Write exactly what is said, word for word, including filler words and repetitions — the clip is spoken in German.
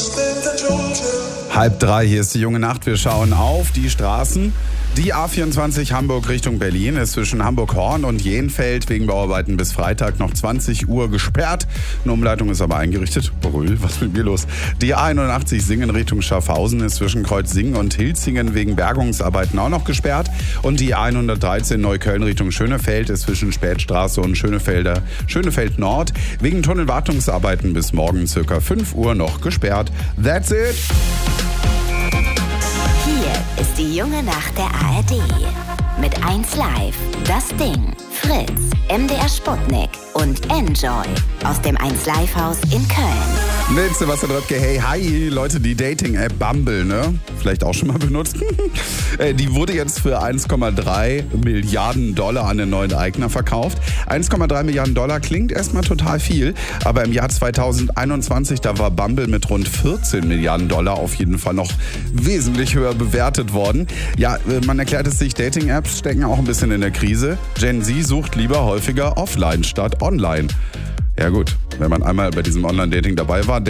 Halb drei, hier ist die junge Nacht. Wir schauen auf die Straßen. Die A vierundzwanzig Hamburg Richtung Berlin ist zwischen Hamburg-Horn und Jenfeld wegen Bauarbeiten bis Freitag noch zwanzig Uhr gesperrt. Eine Umleitung ist aber eingerichtet. Brüll, was ist mit mir los? Die A einundachtzig Singen Richtung Schaffhausen ist zwischen Kreuzsingen und Hilzingen wegen Bergungsarbeiten auch noch gesperrt. Und die A hundertdreizehn Neukölln Richtung Schönefeld ist zwischen Spätstraße und Schönefelder, Schönefeld Nord wegen Tunnelwartungsarbeiten bis morgen circa fünf Uhr noch gesperrt. That's it! Hier ist die junge Nacht der A R D. Mit eins Live, Das Ding, Fritz, M D R Sputnik und Enjoy aus dem eins Live Haus in Köln. Mit Sebastian Röttke, hey, hi, Leute, die Dating-App Bumble, ne? Vielleicht auch schon mal benutzt. Die wurde jetzt für eins Komma drei Milliarden Dollar an den neuen Eigner verkauft. eins Komma drei Milliarden Dollar klingt erstmal total viel, aber im Jahr zweitausendeinundzwanzig, da war Bumble mit rund vierzehn Milliarden Dollar auf jeden Fall noch wesentlich höher bewertet worden. Ja, man erklärt es sich, Dating-Apps stecken auch ein bisschen in der Krise. Gen Z sucht lieber häufiger offline statt online. Ja gut, wenn man einmal bei diesem Online-Dating dabei war,